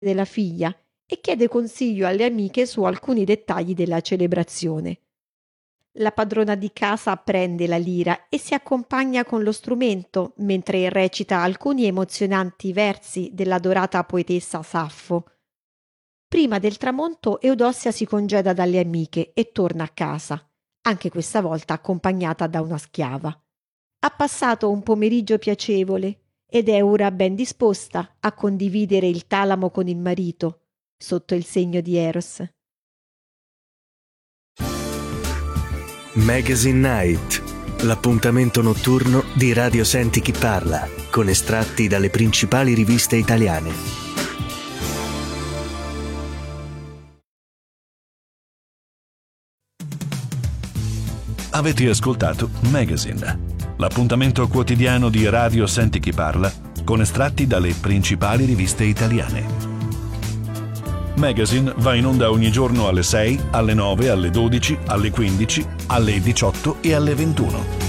della figlia e chiede consiglio alle amiche su alcuni dettagli della celebrazione. La padrona di casa prende la lira e si accompagna con lo strumento mentre recita alcuni emozionanti versi dell'adorata poetessa Saffo. Prima del tramonto Eudossia si congeda dalle amiche e torna a casa, anche questa volta accompagnata da una schiava. Ha passato un pomeriggio piacevole ed è ora ben disposta a condividere il talamo con il marito, sotto il segno di Eros. Magazine Night, l'appuntamento notturno di Radio Senti Chi Parla, con estratti dalle principali riviste italiane. Avete ascoltato Magazine, l'appuntamento quotidiano di Radio Senti Chi Parla, con estratti dalle principali riviste italiane. Magazine va in onda ogni giorno alle 6, alle 9, alle 12, alle 15, alle 18 e alle 21.